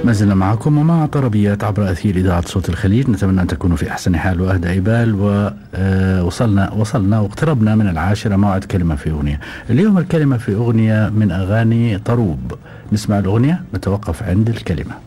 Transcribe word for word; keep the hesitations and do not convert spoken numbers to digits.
ما زلنا معكم ومع طربيات عبر أثير إذاعة صوت الخليج. نتمنى أن تكونوا في أحسن حال وأهدى بال. ووصلنا وصلنا واقتربنا من العاشرة، موعد كلمة في أغنية. اليوم الكلمة في أغنية من أغاني طروب. نسمع الأغنية، نتوقف عند الكلمة.